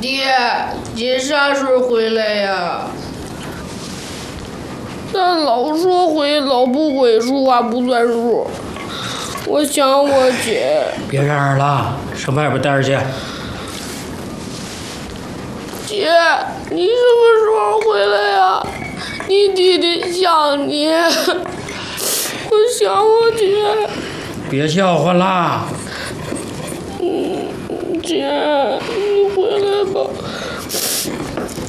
爹啥时候回来呀？他老说回，老不回，说话不算数。我想我姐。 别嚷嚷了，上外边待着去。 姐，你什么时候回来呀？你弟弟想你，我想我姐。 别叫唤啦。 姐，你回来吧。